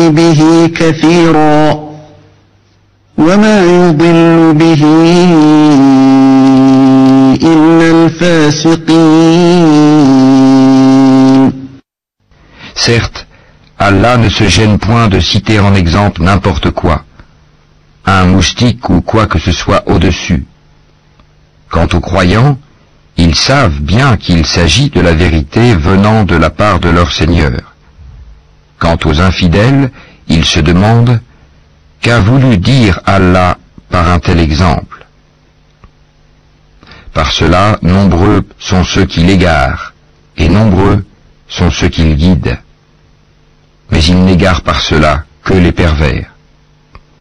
به كثيرا وما يضل به إلا الفاسقين. Certes, Allah ne se gêne point de citer en exemple n'importe quoi, un moustique ou quoi que ce soit au-dessus. Quant aux croyants, ils savent bien qu'il s'agit de la vérité venant de la part de leur Seigneur. Quant aux infidèles, ils se demandent « Qu'a voulu dire Allah par un tel exemple ?» Par cela, nombreux sont ceux qui l'égarent, et nombreux sont ceux qui le guident. Mais ils n'égarent par cela que les pervers.